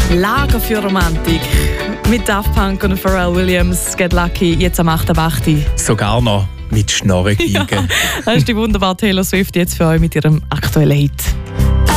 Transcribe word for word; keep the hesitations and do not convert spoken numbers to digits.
Lager für Romantik. Mit Daft Punk und Pharrell Williams, Get Lucky, jetzt am achten acht Sogar noch mit Schnorren. Ja, das ist die wunderbare Taylor Swift jetzt für euch mit ihrem aktuellen Hit.